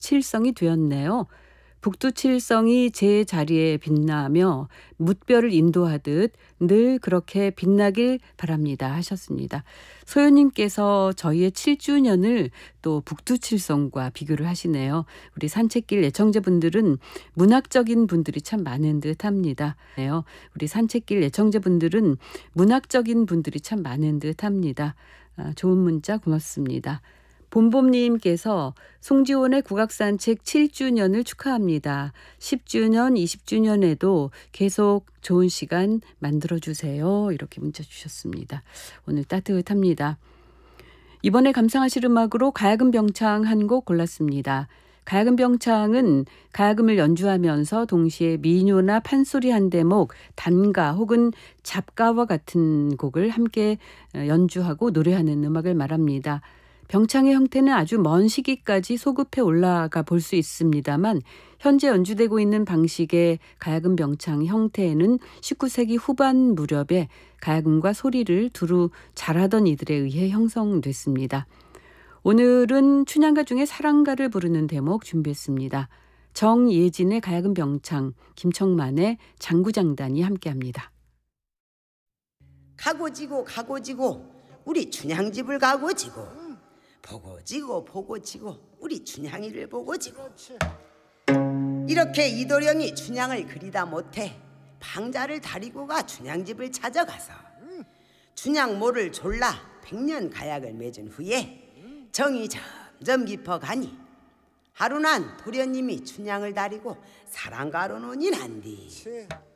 북두칠성이 되었네요. 북두칠성이 제 자리에 빛나며 뭇별을 인도하듯 늘 그렇게 빛나길 바랍니다 하셨습니다. 소연님께서 저희의 7주년을 또 북두칠성과 비교를 하시네요. 우리 산책길 애청자분들은 문학적인 분들이 참 많은 듯 합니다. 우리 산책길 애청자분들은 문학적인 분들이 참 많은 듯 합니다. 좋은 문자 고맙습니다. 봄봄님께서 송지원의 국악산책 7주년을 축하합니다. 10주년, 20주년에도 계속 좋은 시간 만들어주세요. 이렇게 문자 주셨습니다. 오늘 따뜻합니다. 이번에 감상하실 음악으로 가야금 병창 한 곡 골랐습니다. 가야금 병창은 가야금을 연주하면서 동시에 민요나 판소리 한 대목, 단가 혹은 잡가와 같은 곡을 함께 연주하고 노래하는 음악을 말합니다. 병창의 형태는 아주 먼 시기까지 소급해 올라가 볼 수 있습니다만 현재 연주되고 있는 방식의 가야금 병창 형태에는 19세기 후반 무렵에 가야금과 소리를 두루 잘하던 이들에 의해 형성됐습니다. 오늘은 춘향가 중에 사랑가를 부르는 대목 준비했습니다. 정예진의 가야금 병창, 김청만의 장구장단이 함께합니다. 가고지고 가고지고 우리 춘향집을 가고지고 보고지고 보고지고 우리 춘향이를 보고지고 이렇게 이도령이 춘향을 그리다 못해 방자를 다리고 가 춘향집을 찾아가서 춘향 모를 졸라 100년 가약을 맺은 후에 정이 점점 깊어가니 하루난 도련님이 춘향을 다리고 사랑가로 논이 난디